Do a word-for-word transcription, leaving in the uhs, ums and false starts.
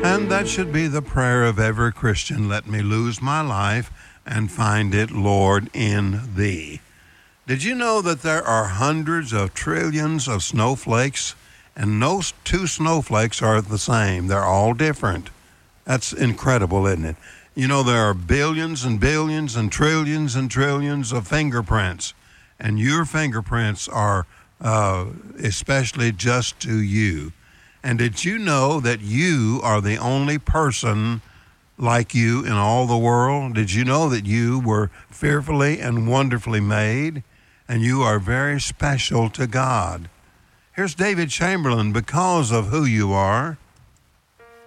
And that should be the prayer of every Christian. Let me lose my life and find it, Lord, in thee. Did you know that there are hundreds of trillions of snowflakes, and no two snowflakes are the same? They're all different. That's incredible, isn't it? You know, there are billions and billions and trillions and trillions of fingerprints, and your fingerprints are uh, especially just to you. And did you know that you are the only person like you in all the world? Did you know that you were fearfully and wonderfully made, and you are very special to God? Here's David Chamberlain. Because of who you are,